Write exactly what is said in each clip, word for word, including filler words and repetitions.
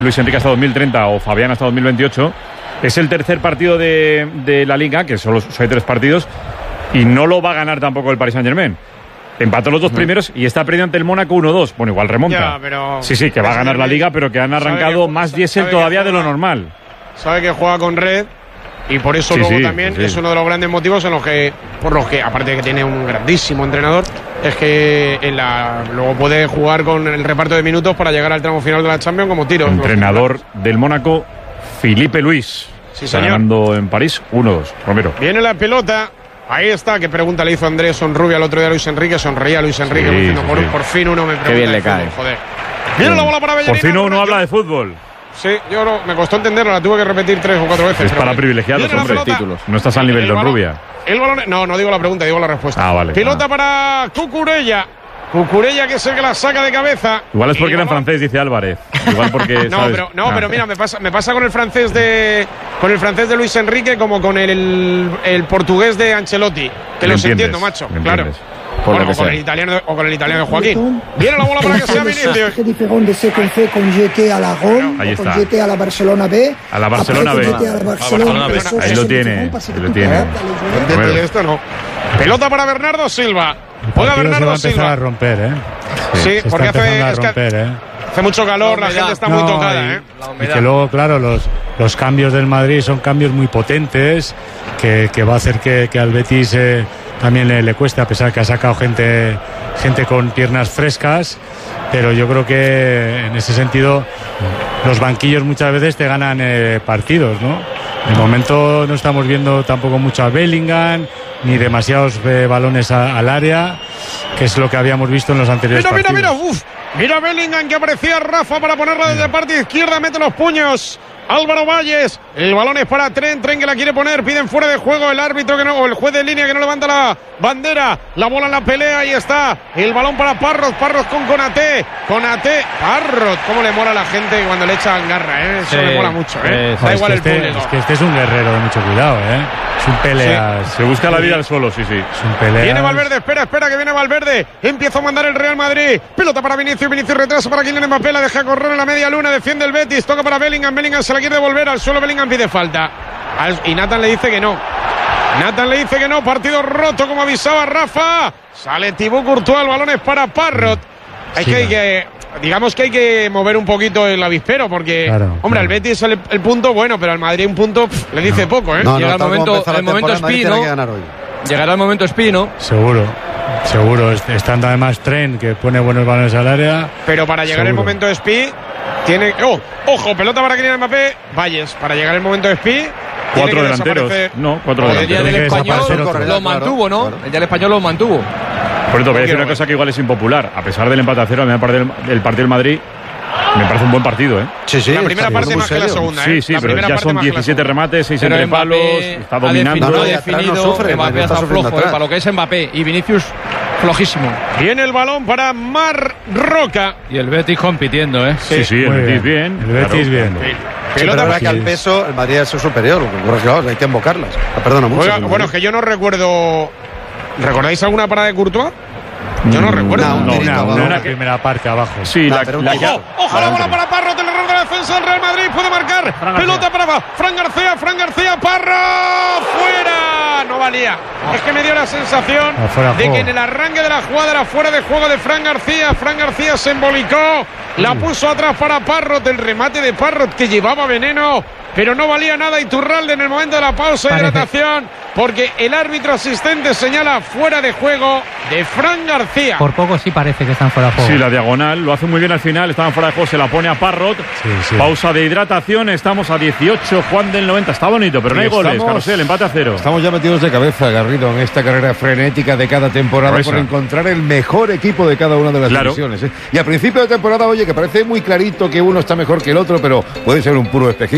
Luis Enrique hasta dos mil treinta o Fabián hasta dos mil veintiocho. Es el tercer partido de, de la Liga, que solo hay tres partidos, y no lo va a ganar tampoco el Paris Saint-Germain. Empató los dos primeros y está perdiendo ante el Mónaco uno dos. Bueno, igual remonta. Ya, pero sí, sí, que va a ganar la Liga, pero que han arrancado que, más diésel todavía juega, de lo normal. Sabe que juega con red y por eso sí, luego sí, también sí. es uno de los grandes motivos en los que, por los que, aparte de que tiene un grandísimo entrenador, es que en la, luego puede jugar con el reparto de minutos para llegar al tramo final de la Champions como tiro. Entrenador del Mónaco, Filipe Luis. Sí, señor. Ganando en París uno dos. Romero. Viene la pelota. Ahí está, qué pregunta le hizo Andrés Sonrubia al otro día a Luis Enrique. Sonreía Luis Enrique sí, diciendo, sí, por, sí. por fin uno me pregunta. Qué bien le fútbol, cae. Joder. Viene la bola para Bellerín. Por fin uno habla de fútbol. Sí, yo no, me costó entenderlo, la tuve que repetir tres o cuatro veces. Es para privilegiados, hombre. Títulos. No estás al nivel de Rubia. El balón, no, no digo la pregunta, digo la respuesta. Ah, vale. Pelota ah. para Cucurella. Cucurella, que es el que la saca de cabeza. Igual es porque era en francés, dice Álvarez. Igual porque. no, pero, no ah. pero mira, me pasa, me pasa con el francés de. Con el francés de Luis Enrique como con el, el, el portugués de Ancelotti. Que los entiendo, macho. Claro. Por bueno, lo o, con el italiano, o con el italiano de Joaquín. Viene la bola para que sea Vinicius. C'est différent de ce qu'on fait con G T a la Rome, ahí con está. G T a la Barcelona B. A la Barcelona B. A la Barcelona B. Ahí lo tiene. Ahí lo tiene. Bueno. Esto no. Pelota para Bernardo Silva. Juega Bernardo se va a empezar Silva. a romper, ¿eh? Sí, se porque hace, a es romper, que ¿eh? hace mucho calor, la, la gente está no, muy tocada, y, ¿eh? Y que luego, claro, los, los cambios del Madrid son cambios muy potentes, que, que va a hacer que, que al Betis eh, también le, le cueste, a pesar que ha sacado gente, gente con piernas frescas. Pero yo creo que en ese sentido los banquillos muchas veces te ganan eh, partidos, ¿no? De momento no estamos viendo tampoco mucho a Bellingham, ni demasiados eh, balones a, al área, que es lo que habíamos visto en los anteriores mira, partidos. Mira, mira, uf. Mira Bellingham, que aparecía Rafa para ponerla desde parte izquierda, mete los puños. Álvaro Valles, el balón es para Tren, Tren que la quiere poner, piden fuera de juego el árbitro que no, o el juez de línea que no levanta la bandera, la bola en la pelea, ahí está, el balón para Parrot, Parrot con Konaté, Konaté, Parrot, cómo le mola a la gente cuando le echan garra, ¿eh? Eso sí, le mola mucho, ¿eh? Sí, da igual es que el este, público. Es que este es un guerrero de mucho cuidado, ¿eh? Es un pelea. Sí, se busca la vida al suelo, sí, sí. Es un pelea. Viene Valverde, espera, espera, que viene Valverde, empieza a mandar el Real Madrid, pelota para Vinicius, Vinicius retrasa para Kylian Mbappé, la deja correr en la media luna, defiende el Betis, toca para Bellingham, Bellingham se la quiere devolver al suelo, Bellingham pide falta. Y Nathan le dice que no. Nathan le dice que no. Partido roto, como avisaba Rafa. Sale Thibaut Courtois. El balón es para Parrot. Es sí, que hay que. Digamos que hay que mover un poquito el avispero. Porque, claro, hombre, claro. al Betis es el, el punto bueno. Pero al Madrid un punto pff, le dice no. poco, ¿eh? No, Llega no, el momento, el momento Spi, ¿no? Llegará el momento Spi, ¿no? Seguro. Seguro. Estando además Tren, que pone buenos balones al área. Pero para llegar seguro. el momento Spi. Tiene. ¡Oh! ¡Ojo! Pelota para Kylian Mbappé. Valles. Para llegar el momento Spi. Cuatro delanteros. No, cuatro el día delanteros. del español lo mantuvo, ¿no? El día del español lo mantuvo. Por eso voy a decir una cosa que igual es impopular. A pesar del empate a cero, a mí me parece el partido del Madrid me parece un buen partido, ¿eh? Sí, sí. La primera parte más que la segunda, ¿eh? Sí, sí, la pero ya son diecisiete remates, seis entre palos, está dominando. No, no, definido, no sufre, Mbappé está flojo, eh, para lo que es Mbappé. Y Vinicius, flojísimo. Viene el balón para Marroca. Y el Betis compitiendo, ¿eh? Sí, sí, sí el Betis bien. El Betis bien. Sí, pelota para que al peso el Madrid es superior. Claro, hay que invocarlas. Ah, perdona mucho. Oiga, bueno, es que yo no recuerdo. ¿Recordáis alguna parada de Courtois? Yo no recuerdo. No, no, no, no, no, una primera parte abajo. Sí, no, la, pero la, ojo, ojo la bola para Parrot, el error de la defensa del Real Madrid, puede marcar. Fran Pelota para Fran García, Fran García, Parrot, fuera. No valía. Es que me dio la sensación de que en el arranque de la jugada era fuera de juego de Fran García. Fran García se embolicó, la puso atrás para Parrot, el remate de Parrot que llevaba veneno, pero no valía nada. Iturralde en el momento de la pausa de hidratación, porque el árbitro asistente señala fuera de juego de Fran García. Por poco sí parece que están fuera de juego. Sí, la diagonal lo hace muy bien al final, estaban fuera de juego, se la pone a Parrot. Sí, sí. Pausa de hidratación, estamos a dieciocho, Juan del noventa, está bonito, pero no hay goles, Carrusel, empate a cero. Estamos ya metidos de cabeza, Garrido, en esta carrera frenética de cada temporada por encontrar el mejor equipo de cada una de las claro. divisiones, ¿eh? Y a principio de temporada, oye, que parece muy clarito que uno está mejor que el otro, pero puede ser un puro espejismo y tú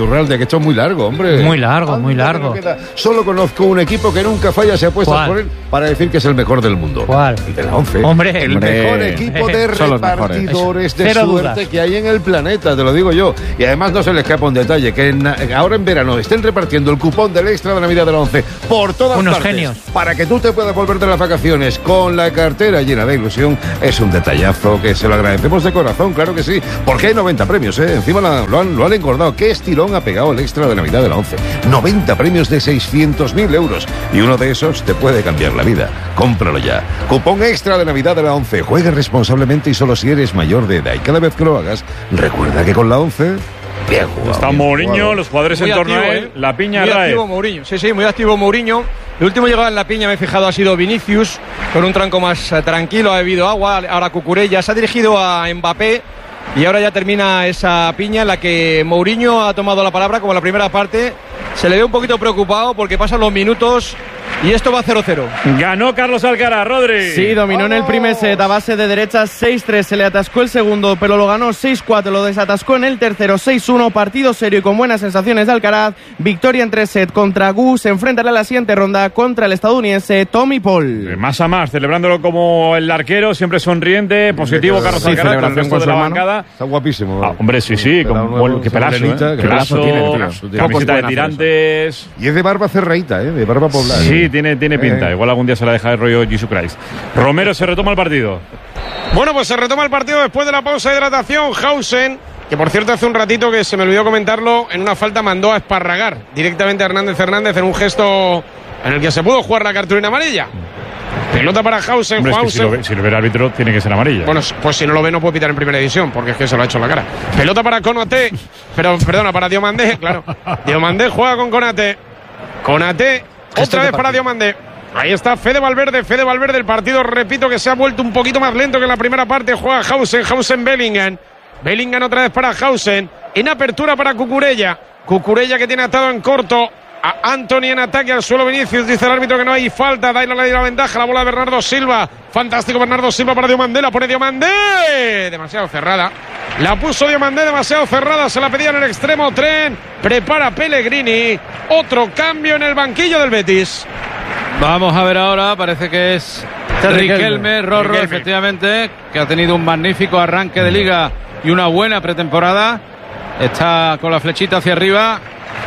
Urralde, que esto es muy largo, hombre. Muy largo, muy largo. Solo conozco un equipo que nunca falla si apuestas por él para decir que es el mejor del mundo. ¿Cuál? El de la once. Hombre, el hombre. mejor equipo de repartidores de Cero suerte dudas. que hay en el planeta, te lo digo yo. Y además no se le escapa un detalle, que en, ahora en verano estén repartiendo el cupón del extra de Navidad de la once por todas Unos partes. genios. Para que tú te puedas volver de las vacaciones con la cartera llena de ilusión, es un detallazo que se lo agradecemos de corazón, claro que sí. Porque hay noventa premios, ¿eh? Encima la, lo, han, lo han engordado. ¿Qué estirón ha pegado el extra de Navidad de la once? noventa premios de seiscientos mil euros. Y uno de esos te puede cambiar la vida. Cómpralo ya. Cupón extra de Navidad de la once. Juegue responsablemente y solo si eres mayor de edad. Y cada vez que lo hagas, recuerda que con la once... Bien jugado, Está bien Mourinho, jugado. los jugadores Muy en torno activo, a él, ¿eh? la piña Muy Rae. activo Mourinho, sí, sí, muy activo Mourinho. El último llegado en la piña, me he fijado, ha sido Vinicius, con un tranco más eh, tranquilo, ha bebido agua, ahora Cucurella, se ha dirigido a Mbappé y ahora ya termina esa piña en la que Mourinho ha tomado la palabra como la primera parte. Se le ve un poquito preocupado porque pasan los minutos y esto va cero cero. Ganó Carlos Alcaraz, Rodri. Sí, dominó en el primer set a base de derechas seis tres, se le atascó el segundo, pero lo ganó seis cuatro, lo desatascó en el tercero seis uno, partido serio y con buenas sensaciones de Alcaraz, victoria en tres sets contra Gu, se enfrentará a la siguiente ronda contra el estadounidense Tommy Paul. Eh, Más a más, celebrándolo como el arquero, siempre sonriente, positivo, Carlos Sí, Alcaraz, con el resto con de su la hermano. bancada. Está guapísimo. Ah, hombre, sí, sí, Pelado con, nuevo, bueno, qué pelazo, morenita, ¿eh? qué Pelazo, pelazo tiene, tío. camiseta de Pocos tirantes. Y es de barba cerradita, ¿eh? De barba poblada. Sí, tiene, tiene pinta. Eh. Igual algún día se la deja de rollo Jesus Christ. Romero, se retoma el partido. Bueno, pues se retoma el partido después de la pausa de hidratación. Hausen, que por cierto hace un ratito que se me olvidó comentarlo, en una falta mandó a esparragar directamente a Hernández Hernández en un gesto en el que se pudo jugar la cartulina amarilla. Pelota para Hausen. Hombre, es que si, lo ve, si lo ve el árbitro, tiene que ser amarilla. Bueno, pues si no lo ve, no puede pitar en primera división, porque es que se lo ha hecho en la cara. Pelota para Konaté, pero perdona, para Diomandé, claro. Diomandé juega con Konaté. Konaté, otra vez para Diomandé. Ahí está Fede Valverde, Fede Valverde. El partido, repito, que se ha vuelto un poquito más lento que en la primera parte. Juega Hausen, Hausen Bellingham. Bellingham otra vez para Hausen. En apertura para Cucurella. Cucurella que tiene atado en corto a Anthony en ataque al suelo. Vinicius, dice el árbitro que no hay falta. Da la ley de la ventaja. La bola de Bernardo Silva. Fantástico Bernardo Silva para Diomandé. La pone Diomandé. Demasiado cerrada. La puso Diomandé demasiado cerrada. Se la pedía en el extremo. Tren. Prepara Pellegrini. Otro cambio en el banquillo del Betis. Vamos a ver ahora, parece que es Riquelme, Rorro, Riquelme. Efectivamente, que ha tenido un magnífico arranque de liga y una buena pretemporada. Está con la flechita hacia arriba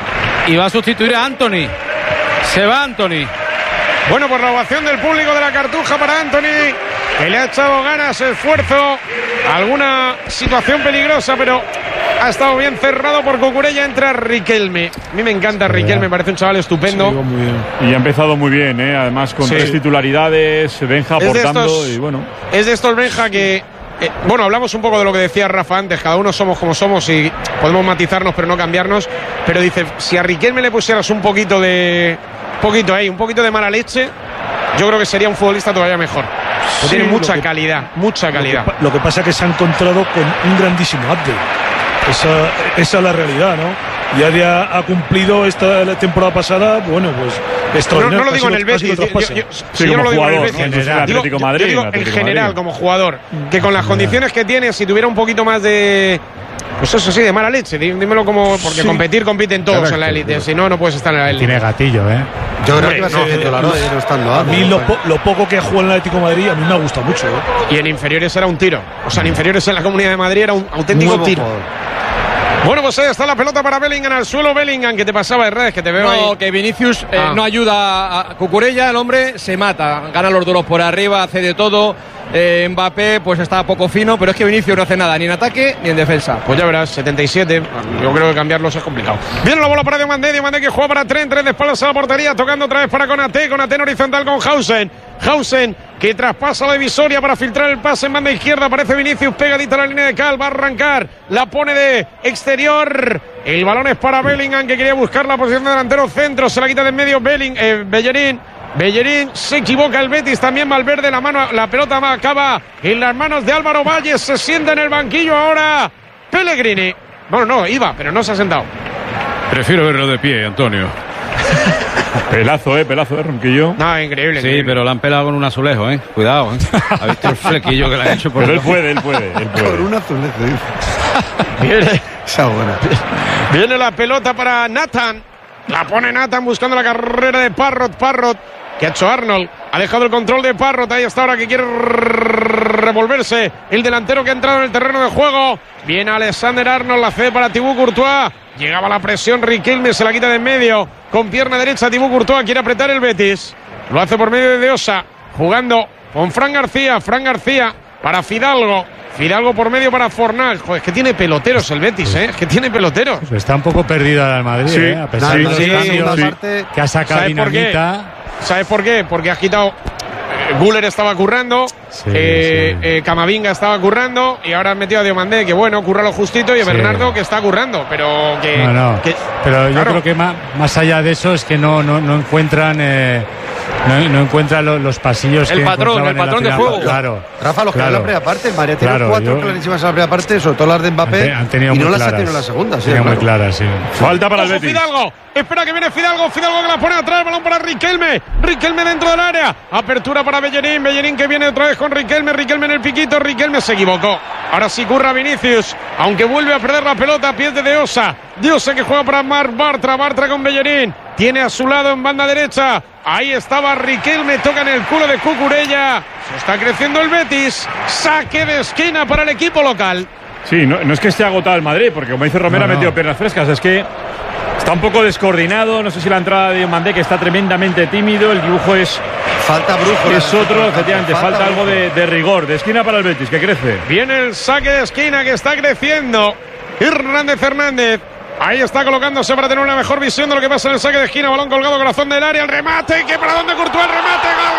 y va a sustituir a Anthony. Se va Anthony. Bueno, por la ovación del público de la Cartuja para Anthony, que le ha echado ganas, esfuerzo, alguna situación peligrosa, pero ha estado bien cerrado por Cucurella. Entra Riquelme. A mí me encanta Riquelme, me parece un chaval estupendo. Sí, muy bien. Y ha empezado muy bien, ¿eh? Además con sí. tres titularidades, Benja aportando estos, y bueno. Es de estos Benja que... Eh, bueno, hablamos un poco de lo que decía Rafa antes, cada uno somos como somos y podemos matizarnos pero no cambiarnos, pero dice, si a Riquelme le pusieras un poquito de... poquito ahí, un poquito de mala leche, yo creo que sería un futbolista todavía mejor. Sí, tiene mucha que, calidad, mucha calidad. Lo que, lo que pasa es que se ha encontrado con un grandísimo update. Esa, esa es la realidad, ¿no? Ya, ya ha cumplido esta la temporada pasada, bueno, pues esto no, no lo digo en el Betis, yo, yo, yo, sí, yo no lo digo en el Betis, Betis, general, digo, Atlético yo, Madrid, yo digo Atlético en general Madrid. Como jugador, que con las condiciones que tiene, si tuviera un poquito más de... Pues eso sí, de mala leche, dímelo como... Porque sí. competir compiten todos claro, en la élite, si no, no puedes estar en la élite. Tiene gatillo, ¿eh? Yo creo que va a ser titular, ¿no? No estando a mí lo, po lo poco que jugó en el Atlético de Madrid, a mí me ha gustado mucho, ¿eh? Y en inferiores era un tiro. O sea, en inferiores en la Comunidad de Madrid era un auténtico Muy tiro. Bueno, pues ahí está la pelota para Bellingham al suelo. Bellingham, que te pasaba de redes, que te veo no, ahí. No, que Vinicius eh, ah. no ayuda a Cucurella, el hombre se mata. Gana los duros por arriba, hace de todo. Eh, Mbappé pues está poco fino, pero es que Vinicius no hace nada, ni en ataque ni en defensa. Pues ya verás, setenta y siete. Yo creo que cambiarlos es complicado. Viene la bola para Diomandé, Diomandé que juega para Trent, Trent de espaldas a la portería, tocando otra vez para Konaté, Konaté en horizontal con Hausen. Hausen que traspasa la divisoria para filtrar el pase en banda izquierda. Aparece Vinicius pegadita a la línea de cal, va a arrancar, la pone de exterior. El balón es para Bellingham, que quería buscar la posición de delantero centro, se la quita de en medio Belling, eh, Bellerín. Bellerín, se equivoca el Betis, también Valverde, la mano, la pelota acaba en las manos de Álvaro Valles, se sienta en el banquillo ahora Pellegrini. Bueno, no, iba, pero no se ha sentado. Prefiero verlo de pie, Antonio. Pelazo, eh, pelazo de Ronquillo. No, increíble. Sí, increíble. pero lo han pelado con un azulejo, eh. Cuidado, eh. ¿Ha visto el flequillo que le han hecho por Pero él puede, él puede, él puede. Con un azulejo, dice. Esa buena. Viene la pelota para Nathan. La pone Nathan buscando la carrera de Parrot. Parrot, que ha hecho Arnold. Ha dejado el control de Parrot. Ahí está ahora que quiere revolverse el delantero que ha entrado en el terreno de juego. Viene Alexander Arnold. La cede para Thibaut Courtois. Llegaba la presión. Riquelme se la quita de en medio. Con pierna derecha Thibaut Courtois quiere apretar el Betis. Lo hace por medio de De Osa. Jugando con Fran García. Fran García para Fidalgo. Fidalgo por medio para Fornals. Joder, es que tiene peloteros el Betis, ¿eh? Es que tiene peloteros. Pues está un poco perdida el Madrid, sí, ¿eh? A pesar sí, de los sí, cambios sí. Parte, que ha sacado Dinamita. ¿Sabes por qué? Porque ha quitado... Guller estaba currando, sí, eh, sí. Eh, Camavinga estaba currando y ahora han metido a Diomandé, que bueno, curra lo justito, y a sí. Bernardo, que está currando, pero que... No, no. que pero yo claro. creo que más, más allá de eso es que no, no, no encuentran... Eh, No, no encuentra los, los pasillos el que patrón, el patrón de juego. Claro. Rafa, los claro. que en la primera parte, María tiene claro, cuatro yo... clarísimas en la primera parte, sobre todo las de Mbappé, han, han tenido y no las claras. ha tenido en la segunda. Sí, claro. muy claras, sí. Falta para el Betis. Fidalgo, espera que viene Fidalgo, Fidalgo que la pone atrás, balón para Riquelme, Riquelme dentro del área, apertura para Bellerín, Bellerín que viene otra vez con Riquelme, Riquelme en el piquito, Riquelme se equivocó. Ahora sí curra Vinicius, aunque vuelve a perder la pelota a pies de De Osa. De Osa que juega para Marc Bartra, Bartra con Bellerín, tiene a su lado en banda derecha. Ahí estaba Riquelme, toca en el culo de Cucurella. Se está creciendo el Betis. Saque de esquina para el equipo local. Sí, no, no es que esté agotado el Madrid, porque como dice Romero, no, no. ha metido piernas frescas. Es que está un poco descoordinado. No sé si la entrada de Mandé, que está tremendamente tímido. El dibujo es... Falta brújula. Es otro, efectivamente. Falta, falta algo de, de rigor. De esquina para el Betis, que crece. Viene el saque de esquina que está creciendo. Hernández Hernández. Ahí está colocándose para tener una mejor visión de lo que pasa en el saque de esquina. Balón colgado, corazón del área, el remate, que para dónde Courtois, el remate, gol,